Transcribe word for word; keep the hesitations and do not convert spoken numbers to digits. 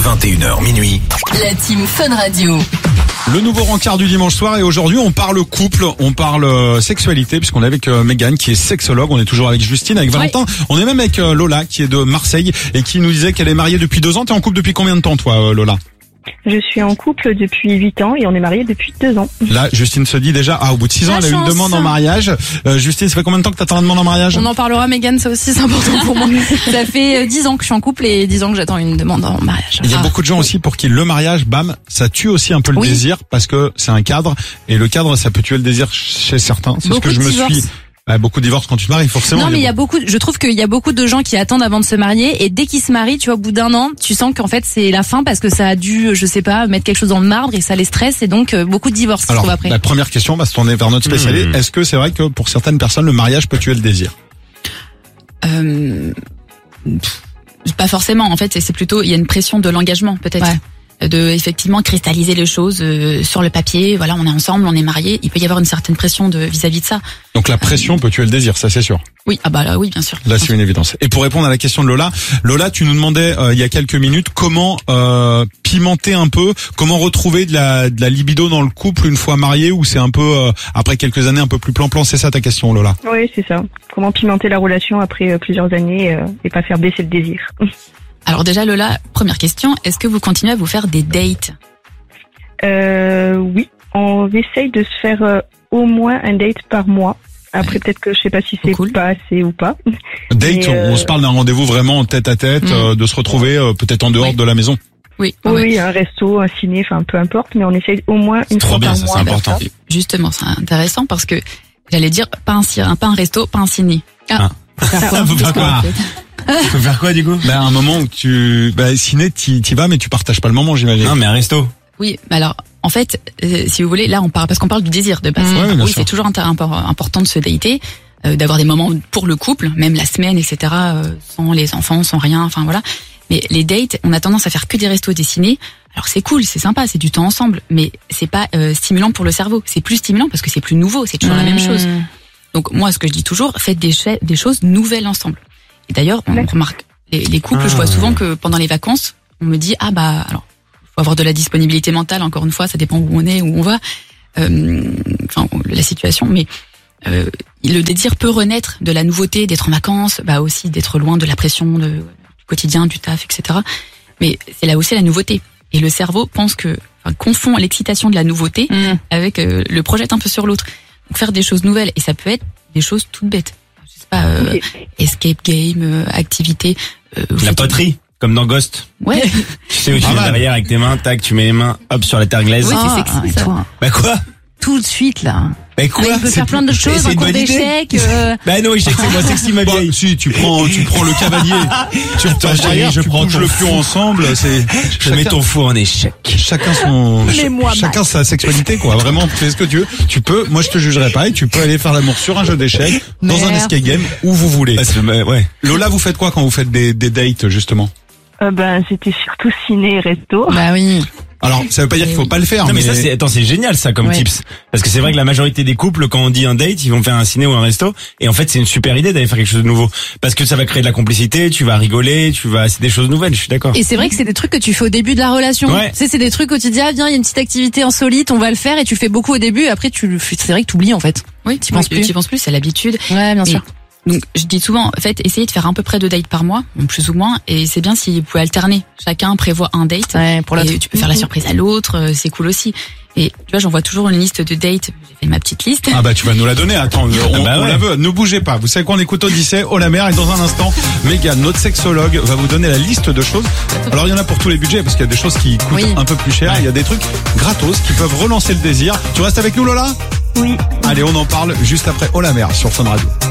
vingt et une heures minuit. La team Fun Radio. Le nouveau rencard du dimanche soir et aujourd'hui on parle couple, on parle euh, sexualité puisqu'on est avec euh, Mégane qui est sexologue, on est toujours avec Justine, avec Valentin, oui. On est même avec euh, Lola qui est de Marseille et qui nous disait qu'elle est mariée depuis deux ans. T'es en couple depuis combien de temps toi euh, Lola ? Je suis en couple depuis huit ans et on est mariés depuis deux ans. Là, Justine se dit déjà, ah, au bout de six ans, La elle a eu une demande en mariage. Euh, Justine, ça fait combien de temps que t'attends la demande en mariage ? On en parlera, Mégane, ça aussi c'est important pour moi. Ça fait dix ans que je suis en couple et dix ans que j'attends une demande en mariage. Il y a ah. beaucoup de gens aussi pour qui le mariage, bam, ça tue aussi un peu le oui. désir parce que c'est un cadre et le cadre, ça peut tuer le désir chez certains. C'est beaucoup ce que je me divorces. suis... Bah, beaucoup de divorces quand tu te maries, forcément. Non, mais il y a beaucoup, je trouve qu'il y a beaucoup de gens qui attendent avant de se marier et dès qu'ils se marient, tu vois, au bout d'un an, tu sens qu'en fait c'est la fin parce que ça a dû, je sais pas, mettre quelque chose dans le marbre et ça les stresse et donc euh, beaucoup de divorces, Alors, je trouve après. La première question va se tourner vers notre spécialiste. Mmh. Est-ce que c'est vrai que pour certaines personnes, le mariage peut tuer le désir ? Euh, pas forcément. En fait, c'est plutôt, il y a une pression de l'engagement, peut-être. Ouais. De effectivement cristalliser les choses euh, sur le papier. Voilà, on est ensemble, on est mariés. Il peut y avoir une certaine pression de vis-à-vis de ça. Donc la pression euh, peut tuer le désir, ça c'est sûr. Oui, ah bah là, oui, bien sûr. Là, c'est une évidence. Et pour répondre à la question de Lola, Lola, tu nous demandais euh, il y a quelques minutes comment euh, pimenter un peu, comment retrouver de la de la libido dans le couple une fois marié ou c'est un peu euh, après quelques années un peu plus plan-plan. C'est ça ta question, Lola ? Oui, c'est ça. Comment pimenter la relation après euh, plusieurs années euh, et pas faire baisser le désir. Alors déjà Lola, première question, est-ce que vous continuez à vous faire des dates ? Euh, oui, on essaye de se faire euh, au moins un date par mois. Après, ouais. Peut-être que je sais pas si c'est cool. Pas assez ou pas. Date, Mais, euh... on se parle d'un rendez-vous vraiment tête à tête, mmh. euh, de se retrouver euh, peut-être en dehors ouais. de la maison. Oui, oui, oui, un resto, un ciné, enfin peu importe, mais on essaye au moins une c'est fois trop bien, par ça, mois. C'est important. Ça. Justement, c'est intéressant parce que j'allais dire pas un, pas un resto, pas un ciné. Ah. Faut faire quoi, Faut faire quoi Faut faire quoi du coup ? Ben à un moment où tu, ben ciné, t'y, t'y vas mais tu partages pas le moment, j'imagine. Non mais un resto. Oui, mais alors en fait, euh, si vous voulez, là on parle parce qu'on parle du désir de base. Mmh. Oui, oui c'est toujours inter- important de se dater, euh, d'avoir des moments pour le couple, même la semaine, et cetera. Euh, sans les enfants, sans rien, enfin voilà. Mais les dates, on a tendance à faire que des restos, des ciné. Alors c'est cool, c'est sympa, c'est du temps ensemble, mais c'est pas euh, stimulant pour le cerveau. C'est plus stimulant parce que c'est plus nouveau, c'est toujours mmh. la même chose. Donc moi, ce que je dis toujours, faites des, ch- des choses nouvelles ensemble. Et d'ailleurs, on remarque les, les couples, ah. je vois souvent que pendant les vacances, on me dit ah bah alors faut avoir de la disponibilité mentale. Encore une fois, ça dépend où on est, où on va, euh, enfin la situation, mais euh, le désir peut renaître de la nouveauté, d'être en vacances, bah aussi d'être loin de la pression de, du quotidien, du taf, et cetera. Mais c'est là aussi la nouveauté. Et le cerveau pense que enfin, confond l'excitation de la nouveauté mmh. avec euh, le projette un peu sur l'autre. Donc faire des choses nouvelles et ça peut être des choses toutes bêtes. Je sais pas, euh, escape game, euh, activité. Euh, la poterie, comme dans Ghost. Ouais. Tu sais où tu es derrière avec tes mains, tac, tu mets les mains, hop sur la terre glaise. Oui, c'est sexy. Ah, ça. Toi. Bah quoi ? Tout de suite là. Bah quoi ? Mais il peut c'est faire plein de choses, un cours d'échecs. Euh... Bah non, échec, c'est moi sexy ma vieille. Bah, si tu prends, tu prends le cavalier, tu retournes derrière, je tu prends le pion ensemble. C'est. Je mets ton four en échec. Chacun son. Mets-moi chacun sa sexualité quoi. Vraiment, tu fais ce que tu veux. Tu peux. Moi, je te jugerai pas. Et tu peux aller faire l'amour sur un jeu d'échecs, dans Merde. un escape game, où vous voulez. Bah, c'est, bah, ouais. Lola, vous faites quoi quand vous faites des, des dates justement ? Euh, ben, c'était surtout ciné et resto. Bah oui. Alors, ça veut pas dire qu'il faut pas le faire. Non, mais, mais ça, c'est, attends, c'est génial, ça, comme ouais. tips. Parce que c'est vrai que la majorité des couples, quand on dit un date, ils vont faire un ciné ou un resto. Et en fait, c'est une super idée d'aller faire quelque chose de nouveau. Parce que ça va créer de la complicité, tu vas rigoler, tu vas, c'est des choses nouvelles, je suis d'accord. Et c'est vrai que c'est des trucs que tu fais au début de la relation. Ouais. Tu sais, c'est des trucs où tu dis, ah, viens, il y a une petite activité insolite, on va le faire, et tu le fais beaucoup au début, et après, tu, c'est vrai que tu oublies, en fait. Oui, tu penses plus. Tu penses plus, c'est l'habitude. Ouais, bien et sûr. Donc, je dis souvent, en fait, essayez de faire un peu près de dates par mois, plus ou moins, et c'est bien si vous pouvez alterner. Chacun prévoit un date. Ouais, pour l'autre. Et tu peux faire la surprise à l'autre, c'est cool aussi. Et tu vois, j'envoie toujours une liste de dates. J'ai fait ma petite liste. Ah bah tu vas nous la donner. Attends, on, ah bah on ouais. la veut. Ne bougez pas. Vous savez quoi, on écoute Odyssée, oh la mer, et dans un instant, Mégane, notre sexologue, va vous donner la liste de choses. Alors il y en a pour tous les budgets parce qu'il y a des choses qui coûtent oui. un peu plus cher. Il y a des trucs gratos qui peuvent relancer le désir. Tu restes avec nous, Lola ? Oui. Allez, on en parle juste après Oh la mer sur Fun Radio.